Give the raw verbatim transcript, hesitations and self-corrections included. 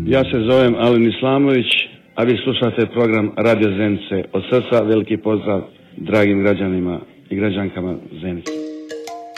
Ja se zovem Alen Islamović, a vi slušate program Radio Zenice. Od srca veliki pozdrav dragim građanima i građankama Zenice.